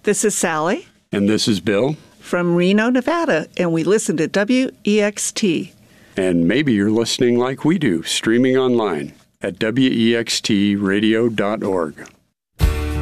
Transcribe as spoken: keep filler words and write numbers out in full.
This is Sally. And this is Bill. From Reno, Nevada, and we listen to W E X T. And maybe you're listening like we do, streaming online at W E X T radio dot org.